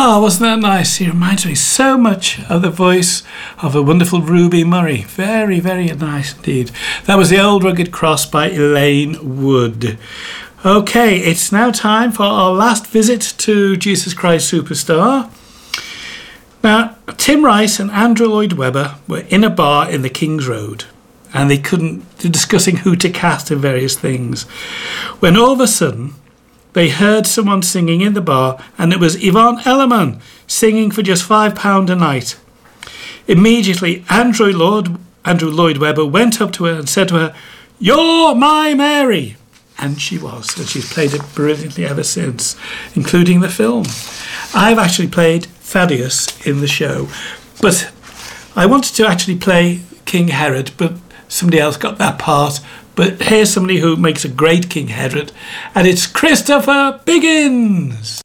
Oh, wasn't that nice? He reminds me so much of the voice of the wonderful Ruby Murray. Very, very nice indeed. That was The Old Rugged Cross by Elaine Wood. Okay, it's now time for our last visit to Jesus Christ Superstar. Now, Tim Rice and Andrew Lloyd Webber were in a bar in the King's Road, and they're discussing who to cast in various things, when all of a sudden they heard someone singing in the bar, and it was Yvonne Elliman singing for just £5 a night. Immediately, Andrew Lloyd Webber went up to her and said to her, "You're my Mary!" And she was, and she's played it brilliantly ever since, including the film. I've actually played Thaddeus in the show, but I wanted to actually play King Herod, but somebody else got that part. But here's somebody who makes a great King Herod, and it's Christopher Biggins.